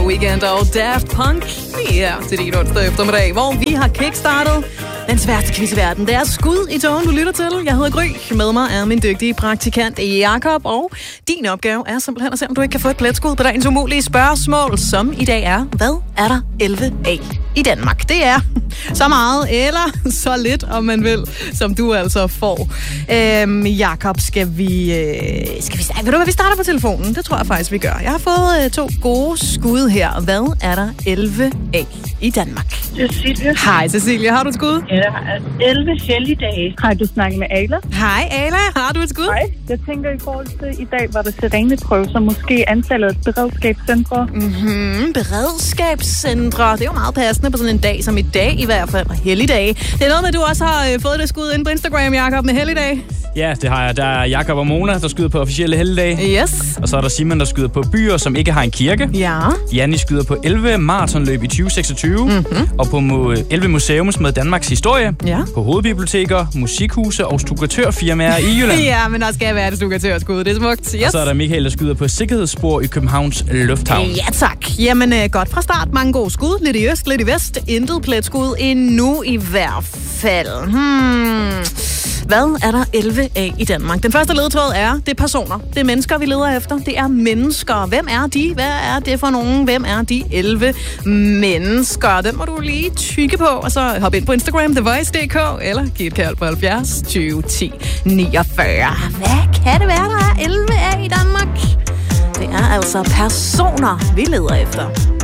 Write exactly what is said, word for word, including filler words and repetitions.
Weeknd og Daft Punk lige her til din onsdag eftermiddag, hvor vi har kickstartet den sværeste quiz i verden. Det er skud i togen, du lytter til. Jeg hedder Gry. Med mig er min dygtige praktikant Jakob, og din opgave er simpelthen at se, om du ikke kan få et pletskud på dagens umulige spørgsmål, som i dag er, hvad er der elleve af i Danmark? Det er så meget eller så lidt, om man vil, som du altså får. Øhm, Jakob, skal vi... Øh, skal vi ved du hvad, vi starter på telefonen? Det tror jeg faktisk, vi gør. Jeg har fået øh, to gode skud her. Hvad er der elleve af i Danmark? Cecilia. Hej Cecilia, har du et skud? Ja, der er elleve helligdage. Har du snakket med Ala? Hej Ala, har du et skud? Hej. Jeg tænker i forhold til, i dag var der sireneprøve, så måske antallet af beredskabscentre. Mhm, beredskabscentre. Det er jo meget passende på sådan en dag som i dag i hvert fald. Helligdage. Det er noget med, at du også har øh, fået det skud ind på Instagram, Jakob, med helligdage. Ja, det har jeg. Der er Jakob og Mona, der skyder på officielle helligdage. Yes. Og så er der Simon, der skyder på byer, som ikke har en kirke. Ja. Janni skyder på elleve maratonløb i tyve seksogtyve. Mm-hmm. Og på elleve museums med Danmarks historie. Ja. På hovedbiblioteker, musikhuse og stukkatørfirmaer i Jylland. Ja, men der skal være et stukkatørskud. Det er smukt. Yes. Og så er der Michael, der skyder på sikkerhedsspor i Københavns Lufthavn. Ja, tak. Jamen, øh, godt fra start. Mange gode skud. Lidt i øst, lidt i vest. Intet pletskud endnu i hvert fald. Hmm. Hvad er der elleve af i Danmark? Den første ledetråd er, det er personer. Det er mennesker, vi leder efter. Det er mennesker. Hvem er de? Hvad er det for nogen? Hvem er de elleve mennesker? Den må du lige tykke på, og så hop ind på Instagram, the voice punktum d k, eller giv et kald på halvfjerds tyve ti niogfyrre. Hvad kan det være, der er elleve af i Danmark? Det er altså personer, vi leder efter.